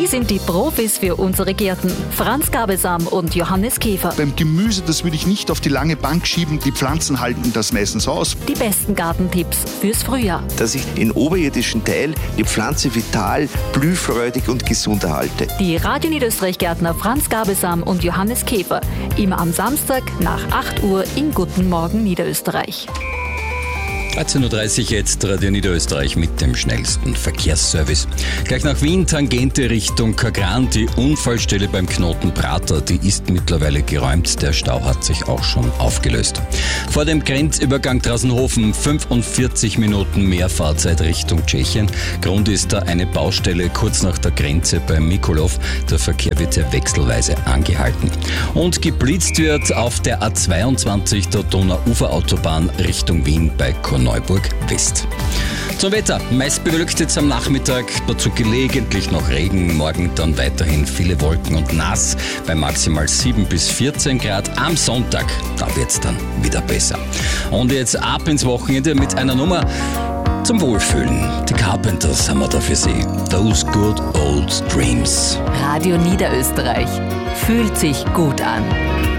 Sie sind die Profis für unsere Gärten. Franz Gabelsam und Johannes Käfer. Beim Gemüse, das würde ich nicht auf die lange Bank schieben. Die Pflanzen halten das meistens aus. Die besten Gartentipps fürs Frühjahr. Dass ich den oberirdischen Teil, die Pflanze vital, blühfreudig und gesund erhalte. Die Radio Niederösterreich-Gärtner Franz Gabelsam und Johannes Käfer. Immer am Samstag nach 8 Uhr in Guten Morgen Niederösterreich. 13.30 Uhr jetzt, Radio Niederösterreich mit dem schnellsten Verkehrsservice. Gleich nach Wien, Tangente Richtung Kagran, die Unfallstelle beim Knoten Prater, die ist mittlerweile geräumt. Der Stau hat sich auch schon aufgelöst. Vor dem Grenzübergang Drassenhofen 45 Minuten mehr Fahrzeit Richtung Tschechien. Grund ist da eine Baustelle kurz nach der Grenze bei Mikulov. Der Verkehr wird hier wechselweise angehalten. Und geblitzt wird auf der A22 der Donauuferautobahn Richtung Wien bei Korneuburg West. Zum Wetter. Meist bewölkt jetzt am Nachmittag, dazu gelegentlich noch Regen. Morgen dann weiterhin viele Wolken und nass bei maximal 7 bis 14 Grad. Am Sonntag, da wird's dann wieder besser. Und jetzt ab ins Wochenende mit einer Nummer zum Wohlfühlen. Die Carpenters haben wir da für Sie. Those Good Old Dreams. Radio Niederösterreich. Fühlt sich gut an.